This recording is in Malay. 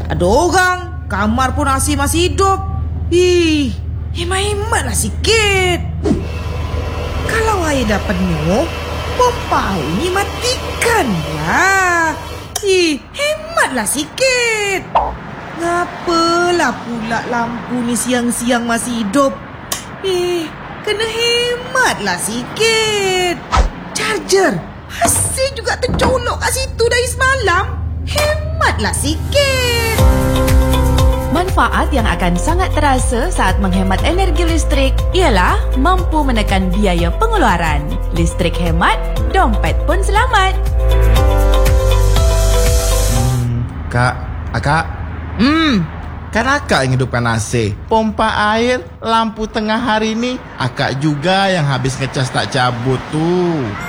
Ada orang, kamar pun masih hidup. Hemat-hematlah sikit. Kalau air dah penuh, pompa air ni matikanlah. Hematlah sikit. Ngapalah pula lampu ni siang-siang masih hidup? Kena hematlah sikit. Charger masih juga tercolok kat situ dari semalam. Hematlah sikit. Manfaat yang akan sangat terasa saat menghemat energi listrik ialah mampu menekan biaya pengeluaran. Listrik hemat, dompet pun selamat. Akak. Kan akak yang hidupkan AC, pompa air, lampu tengah hari ni. Akak juga yang habis ngecas tak cabut tu.